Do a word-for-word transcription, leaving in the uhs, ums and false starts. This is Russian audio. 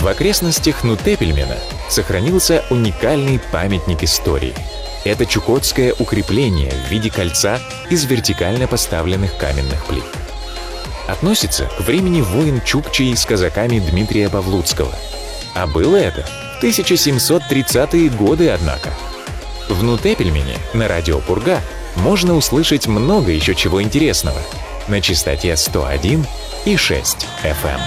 В окрестностях Нутепельмена сохранился уникальный памятник истории. Это чукотское укрепление в виде кольца из вертикально поставленных каменных плит. Относится к времени войн чукчей с казаками Дмитрия Павлуцкого. А было это в тысяча семьсот тридцатые годы, однако. В Нутепельмене на радио Пурга можно услышать много еще чего интересного на частоте сто один и шесть эф эм.